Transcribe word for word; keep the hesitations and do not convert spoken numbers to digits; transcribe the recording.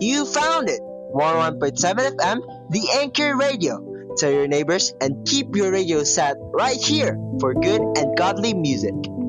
You found it! one oh one point seven F M, the Anchor Radio. Tell your neighbors and keep your radio set right here for good and godly music.